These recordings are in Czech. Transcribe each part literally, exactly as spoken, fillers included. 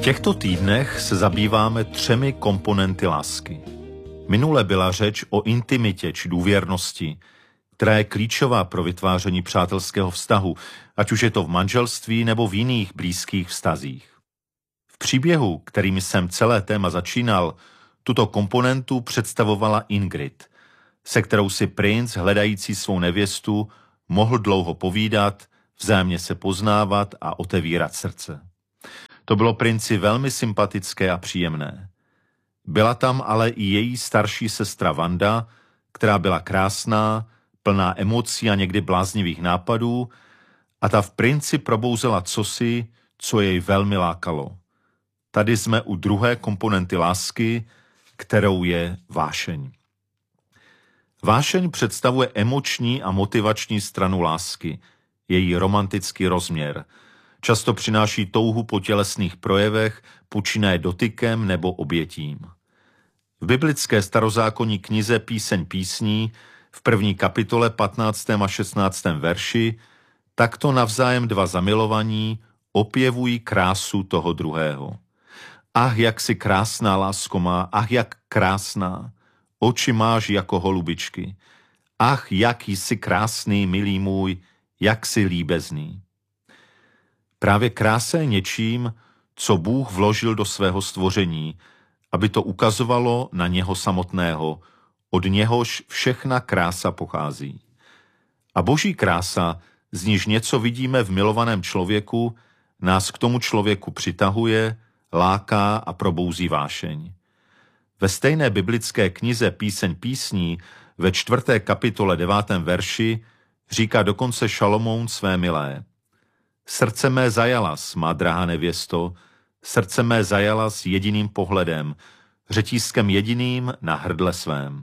těchto týdnech se zabýváme třemi komponenty lásky. Minule byla řeč o intimitě či důvěrnosti, která je klíčová pro vytváření přátelského vztahu, ať už je to v manželství nebo v jiných blízkých vztazích. V příběhu, kterým jsem celé téma začínal, tuto komponentu představovala Ingrid, se kterou si princ, hledající svou nevěstu, mohl dlouho povídat, vzájemně se poznávat a otevírat srdce. To bylo princi velmi sympatické a příjemné. Byla tam ale i její starší sestra Vanda, která byla krásná, plná emocí a někdy bláznivých nápadů, a ta v princi probouzela cosi, co jej velmi lákalo. Tady jsme u druhé komponenty lásky, kterou je vášeň. Vášeň představuje emoční a motivační stranu lásky, její romantický rozměr. Často přináší touhu po tělesných projevech, počínaje dotykem nebo obětím. V biblické starozákonní knize Píseň písní v první kapitole patnáctém a šestnáctém verši takto navzájem dva zamilovaní opěvují krásu toho druhého. Ach, jak jsi krásná, lásko má, ach, jak krásná, oči máš jako holubičky. Ach, jak jsi krásný, milý můj, jak jsi líbezný. Právě krása je něčím, co Bůh vložil do svého stvoření, aby to ukazovalo na něho samotného, od něhož všechna krása pochází. A boží krása, z níž něco vidíme v milovaném člověku, nás k tomu člověku přitahuje, láká a probouzí vášeň. Ve stejné biblické knize Píseň písní ve čtvrté kapitole devátém verši říká dokonce Šalomoun své milé: Srdce mé zajalas, má drahá nevěsto, srdce mé zajalas jediným pohledem, řetízkem jediným na hrdle svém.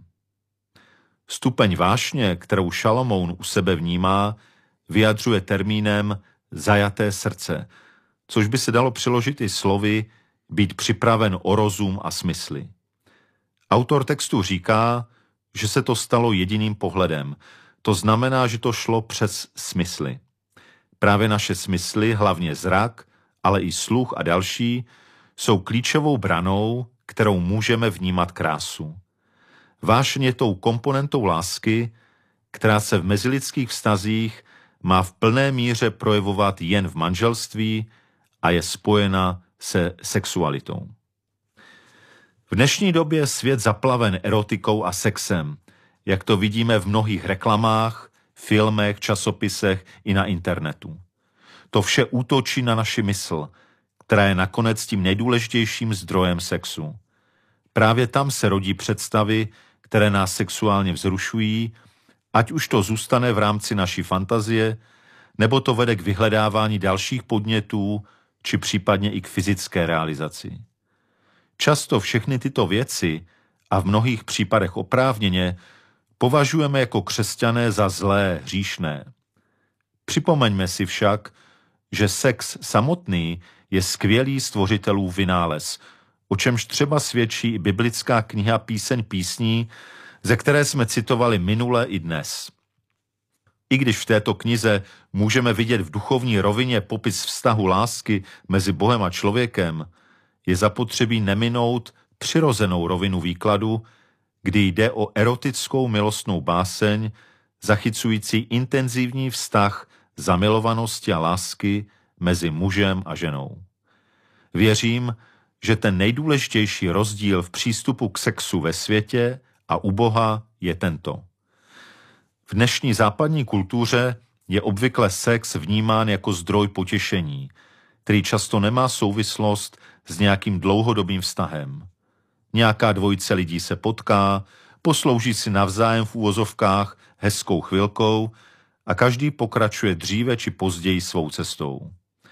Stupeň vášně, kterou Šalomoun u sebe vnímá, vyjadřuje termínem zajaté srdce, což by se dalo přeložit i slovy být připraven o rozum a smysly. Autor textu říká, že se to stalo jediným pohledem. To znamená, že to šlo přes smysly. Právě naše smysly, hlavně zrak, ale i sluch a další, jsou klíčovou branou, kterou můžeme vnímat krásu. Vášeň je tou komponentou lásky, která se v mezilidských vztazích má v plné míře projevovat jen v manželství a je spojena se sexualitou. V dnešní době je svět zaplaven erotikou a sexem, jak to vidíme v mnohých reklamách, filmech, časopisech i na internetu. To vše útočí na naši mysl, která je nakonec tím nejdůležitějším zdrojem sexu. Právě tam se rodí představy, které nás sexuálně vzrušují, ať už to zůstane v rámci naší fantazie, nebo to vede k vyhledávání dalších podnětů, či případně i k fyzické realizaci. Často všechny tyto věci, a v mnohých případech oprávněně, považujeme jako křesťané za zlé, hříšné. Připomeňme si však, že sex samotný je skvělý stvořitelův vynález, o čemž třeba svědčí i biblická kniha Píseň písní, ze které jsme citovali minule i dnes. I když v této knize můžeme vidět v duchovní rovině popis vztahu lásky mezi Bohem a člověkem, je zapotřebí neminout přirozenou rovinu výkladu, kdy jde o erotickou milostnou báseň, zachycující intenzivní vztah zamilovanosti a lásky mezi mužem a ženou. Věřím, že ten nejdůležitější rozdíl v přístupu k sexu ve světě a u Boha je tento. V dnešní západní kultuře je obvykle sex vnímán jako zdroj potěšení, který často nemá souvislost s nějakým dlouhodobým vztahem. Nějaká dvojice lidí se potká, poslouží si navzájem v úvozovkách hezkou chvilkou a každý pokračuje dříve či později svou cestou.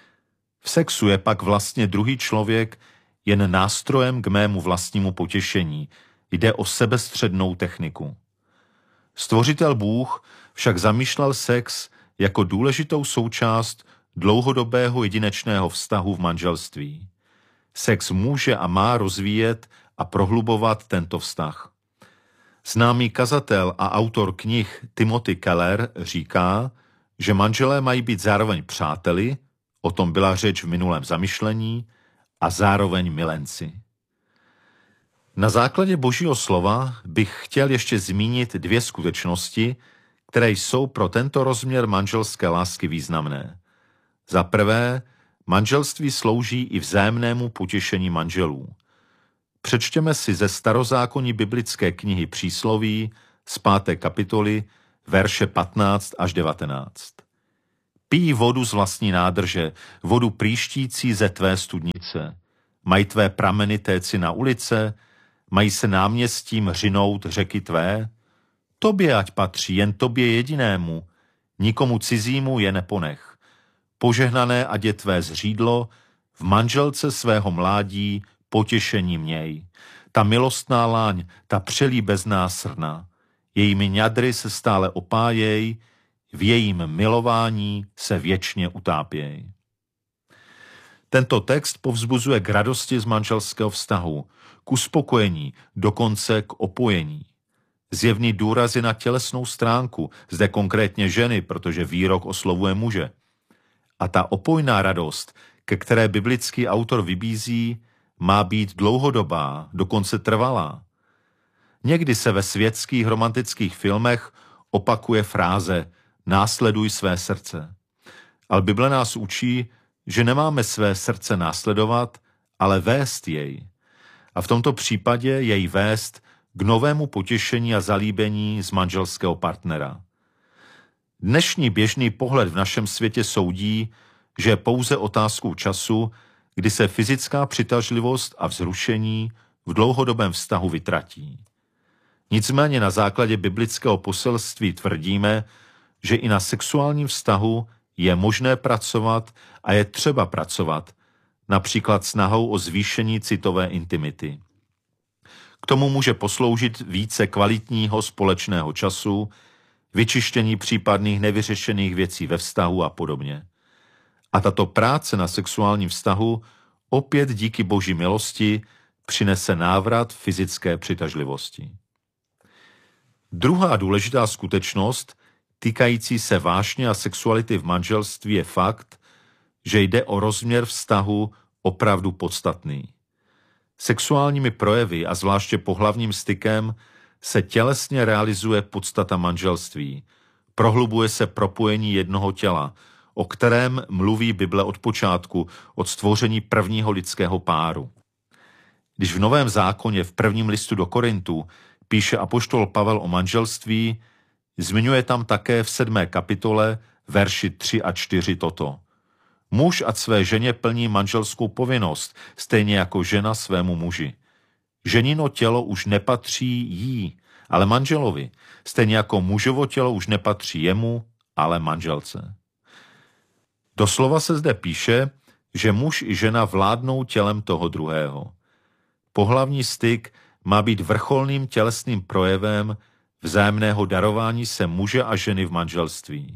V sexu je pak vlastně druhý člověk jen nástrojem k mému vlastnímu potěšení. Jde o sebestřednou techniku. Stvořitel Bůh však zamýšlel sex jako důležitou součást dlouhodobého jedinečného vztahu v manželství. Sex může a má rozvíjet a prohlubovat tento vztah. Známý kazatel a autor knih Timothy Keller říká, že manželé mají být zároveň přáteli, o tom byla řeč v minulém zamyšlení, a zároveň milenci. Na základě Božího slova bych chtěl ještě zmínit dvě skutečnosti, které jsou pro tento rozměr manželské lásky významné. Za prvé, manželství slouží i vzájemnému potěšení manželů. Přečtěme si ze starozákonní biblické knihy Přísloví z páté kapitoly, verše patnáct až devatenáct. Pij vodu z vlastní nádrže, vodu prýštící ze tvé studnice. Mají tvé prameny téci na ulice, mají se náměstím řinout řeky tvé? Tobě ať patří, jen tobě jedinému, nikomu cizímu je neponech. Požehnané ať je tvé zřídlo, v manželce svého mládí potěšení měj. Ta milostná láň, ta přelíbezná srna, jejími ňadry se stále opájej, v jejím milování se věčně utápěj. Tento text povzbuzuje k radosti z manželského vztahu, k uspokojení, dokonce k opojení. Zjevný důraz je na tělesnou stránku, zde konkrétně ženy, protože výrok oslovuje muže. A ta opojná radost, ke které biblický autor vybízí, má být dlouhodobá, dokonce trvalá. Někdy se ve světských romantických filmech opakuje fráze následuj své srdce. Ale Bible nás učí, že nemáme své srdce následovat, ale vést jej. A v tomto případě jej vést k novému potěšení a zalíbení z manželského partnera. Dnešní běžný pohled v našem světě soudí, že je pouze otázkou času, kdy se fyzická přitažlivost a vzrušení v dlouhodobém vztahu vytratí. Nicméně na základě biblického poselství tvrdíme, že i na sexuálním vztahu je možné pracovat a je třeba pracovat, například snahou o zvýšení citové intimity. K tomu může posloužit více kvalitního společného času, vyčištění případných nevyřešených věcí ve vztahu a podobně. A tato práce na sexuálním vztahu opět díky Boží milosti přinese návrat fyzické přitažlivosti. Druhá důležitá skutečnost, týkající se vášně a sexuality v manželství, je fakt, že jde o rozměr vztahu opravdu podstatný. Sexuálními projevy a zvláště pohlavním stykem se tělesně realizuje podstata manželství. Prohlubuje se propojení jednoho těla, o kterém mluví Bible od počátku, od stvoření prvního lidského páru. Když v Novém zákoně v prvním listu do Korintů píše apoštol Pavel o manželství, zmiňuje tam také v sedmé kapitole verši tři a čtyři toto. Muž ať své ženě plní manželskou povinnost, stejně jako žena svému muži. Ženino tělo už nepatří jí, ale manželovi, stejně jako mužovo tělo už nepatří jemu, ale manželce. Doslova se zde píše, že muž i žena vládnou tělem toho druhého. Pohlavní styk má být vrcholným tělesným projevem vzájemného darování se muže a ženy v manželství.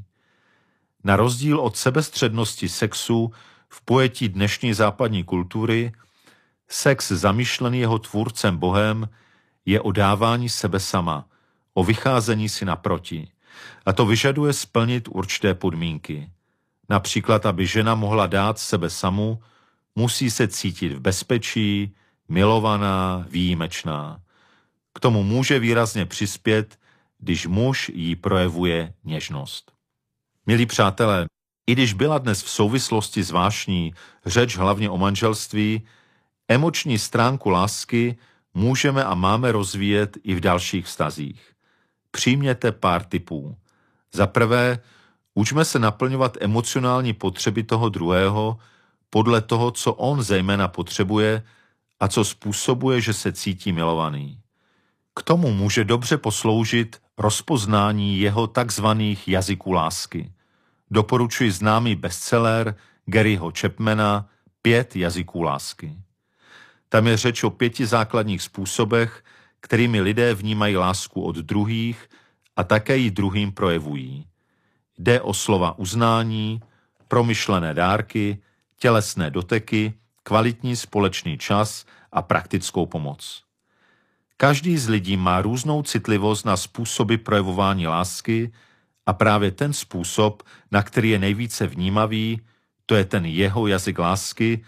Na rozdíl od sebestřednosti sexu v pojetí dnešní západní kultury, sex zamýšlený jeho tvůrcem Bohem je o dávání sebe sama, o vycházení si naproti. A to vyžaduje splnit určité podmínky. Například, aby žena mohla dát sebe samu, musí se cítit v bezpečí, milovaná, výjimečná. K tomu může výrazně přispět, když muž jí projevuje něžnost. Milí přátelé, i když byla dnes v souvislosti s vášní řeč hlavně o manželství, emoční stránku lásky můžeme a máme rozvíjet i v dalších vztazích. Přijměte pár tipů. Za prvé, učme se naplňovat emocionální potřeby toho druhého podle toho, co on zejména potřebuje a co způsobuje, že se cítí milovaný. K tomu může dobře posloužit rozpoznání jeho takzvaných jazyků lásky. Doporučuji známý bestseller Garyho Chapmana Pět jazyků lásky. Tam je řeč o pěti základních způsobech, kterými lidé vnímají lásku od druhých a také ji druhým projevují. Jde o slova uznání, promyšlené dárky, tělesné doteky, kvalitní společný čas a praktickou pomoc. Každý z lidí má různou citlivost na způsoby projevování lásky a právě ten způsob, na který je nejvíce vnímavý, to je ten jeho jazyk lásky,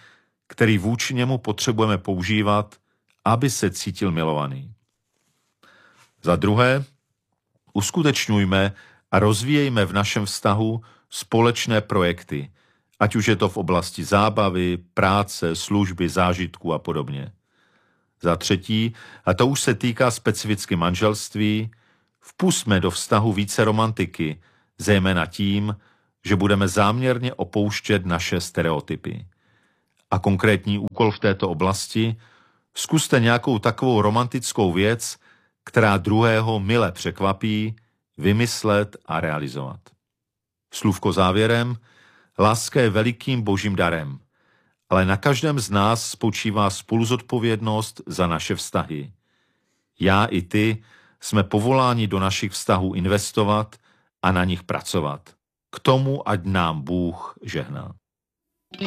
který vůči němu potřebujeme používat, aby se cítil milovaný. Za druhé, uskutečňujme a rozvíjejme v našem vztahu společné projekty, ať už je to v oblasti zábavy, práce, služby, zážitku a podobně. Za třetí, a to už se týká specificky manželství, vpusťme do vztahu více romantiky, zejména tím, že budeme záměrně opouštět naše stereotypy. A konkrétní úkol v této oblasti, zkuste nějakou takovou romantickou věc, která druhého mile překvapí, vymyslet a realizovat. Slůvko závěrem, láska je velikým božím darem, ale na každém z nás spočívá spoluzodpovědnost za naše vztahy. Já i ty jsme povoláni do našich vztahů investovat a na nich pracovat. K tomu ať nám Bůh žehná.